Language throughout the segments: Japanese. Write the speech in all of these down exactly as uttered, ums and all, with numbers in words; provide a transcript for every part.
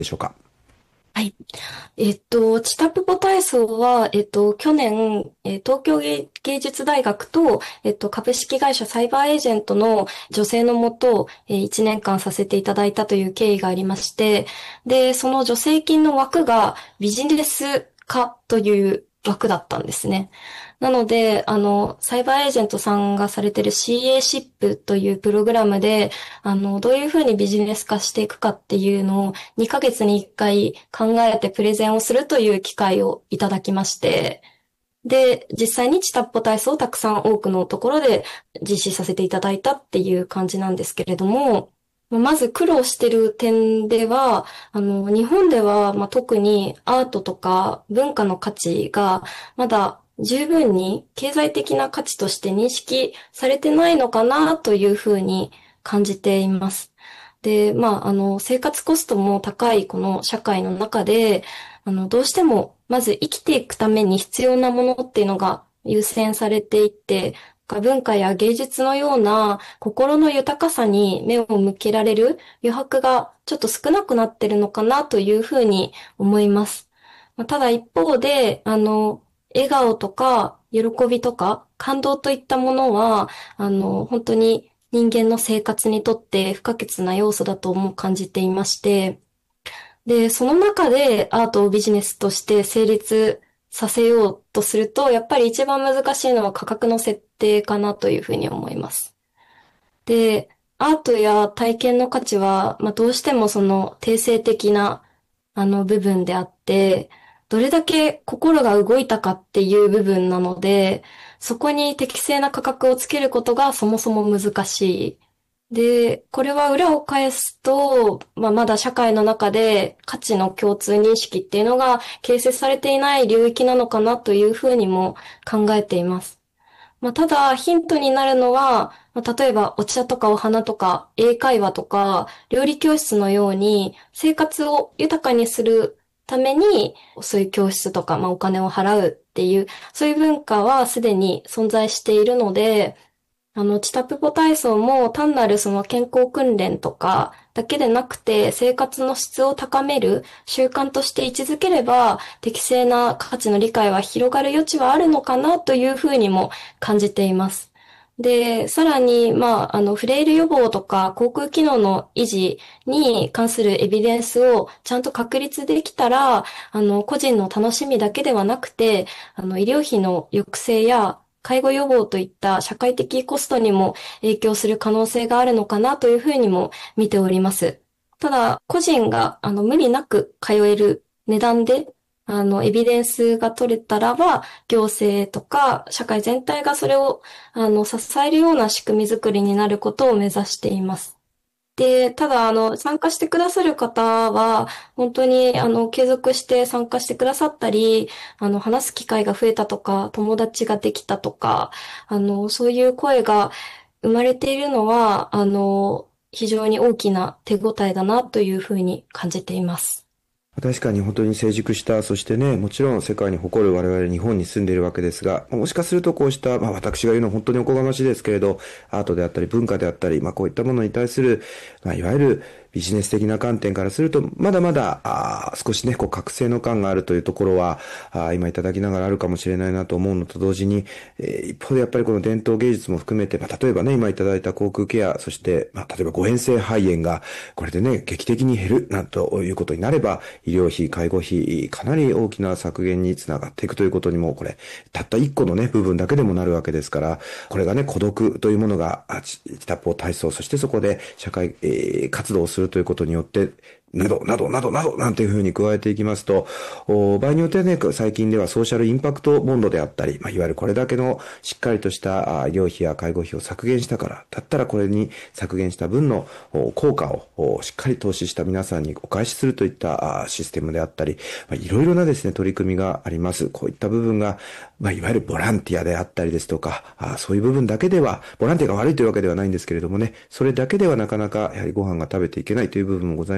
でしょうか？ はい。えっと、チタプポ体操は、えっと、去年、えー東京芸芸術大学と、えっと、株式会社サイバーエージェントの女性のもと、えー、いちねんかんさせていただいたという経緯がありまして、で、その助成金の枠がビジネス化という枠だったんですね。なので、あの、サイバーエージェントさんがされている シーエー シップというプログラムで、あの、どういうふうにビジネス化していくかっていうのをにかげつにいっかい考えてプレゼンをするという機会をいただきまして、で、実際にチタッポ体操をたくさん多くのところで実施させていただいたっていう感じなんですけれども、まず苦労してる点では、あの、日本では、まあ、特にアートとか文化の価値がまだ十分に経済的な価値として認識されてないのかなというふうに感じています。で、まあ、あの、生活コストも高いこの社会の中で、あの、どうしても、まず生きていくために必要なものっていうのが優先されていって、文化や芸術のような心の豊かさに目を向けられる余白がちょっと少なくなってるのかなというふうに思います。まあただ一方で、あの、笑顔とか喜びとか感動といったものは、あの、本当に人間の生活にとって不可欠な要素だとも感じていまして、で、その中でアートをビジネスとして成立させようとすると、やっぱり一番難しいのは価格の設定かなというふうに思います。で、アートや体験の価値は、まあ、どうしてもその定性的なあの部分であって、どれだけ心が動いたかっていう部分なので、そこに適正な価格をつけることがそもそも難しい。で、これは裏を返すと、まあ、まだ社会の中で価値の共通認識っていうのが形成されていない領域なのかなというふうにも考えています。まあ、ただ、ヒントになるのは、まあ、例えばお茶とかお花とか英会話とか料理教室のように生活を豊かにするためにそういう教室とか、まあ、お金を払うっていう、そういう文化はすでに存在しているので、あの、チタプポ体操も単なるその健康訓練とかだけでなくて生活の質を高める習慣として位置づければ適正な価値の理解は広がる余地はあるのかなというふうにも感じています。で、さらに、まあ、あの、フレイル予防とか口腔機能の維持に関するエビデンスをちゃんと確立できたら、あの、個人の楽しみだけではなくて、あの、医療費の抑制や介護予防といった社会的コストにも影響する可能性があるのかなというふうにも見ております。ただ、個人が、あの、無理なく通える値段で、あの、エビデンスが取れたらば、行政とか社会全体がそれを、あの、支えるような仕組み作りになることを目指しています。で、ただ、あの、参加してくださる方は、本当に、あの、継続して参加してくださったり、あの、話す機会が増えたとか、友達ができたとか、あの、そういう声が生まれているのは、あの、非常に大きな手応えだなというふうに感じています。 確かに本当に成熟した、そしてね、もちろん世界に誇る我々日本に住んでいるわけですが、もしかするとこうした、まあ私が言うのは本当におこがましいですけれど、アートであったり文化であったり、まあこういったものに対する、まあいわゆるビジネス的な観点からすると、まだまだ、あ少しね、こう覚醒の感があるというところは、あ今いただきながらあるかもしれないなと思うのと同時に、えー一方でやっぱりこの伝統芸術も含めて、まあ例えばね、今いただいた口腔ケア、そして、まあ例えば誤嚥性肺炎が、これでね、劇的に減る、なんということになれば、医療費、介護費、かなり大きな削減につながっていくということにも、これ、たった一個のね、部分だけでもなるわけですから、これがね、孤独というものが、あち北方体操、そしてそこで社会、えー活動をするということによって、など、など、など、など、なんていうふうに加えていきますと、お場合によってはね、最近ではソーシャルインパクトボンドであったり、まあ、いわゆるこれだけのしっかりとしたあ医療費や介護費を削減したから、だったらこれに削減した分のお効果をおしっかり投資した皆さんにお返しするといったあシステムであったり、まあ、いろいろなですね、取り組みがあります。こういった部分が、まあ、いわゆるボランティアであったりですとか、あそういう部分だけでは、ボランティアが悪いというわけではないんですけれどもね、それだけではなかなかやはりご飯が食べていけないという部分もございますので、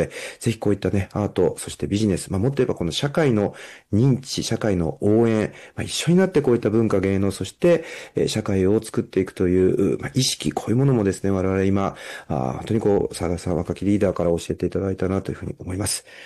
で、ぜひこういったね、アート、そしてビジネス、まあ、もっと言えばこの社会の認知、社会の応援、まあ、一緒になってこういった文化芸能、そして、えー社会を作っていくという、まあ、意識、こういうものもですね、我々今、あー本当にこう、澤田さん、若きリーダーから教えていただいたなというふうに思います。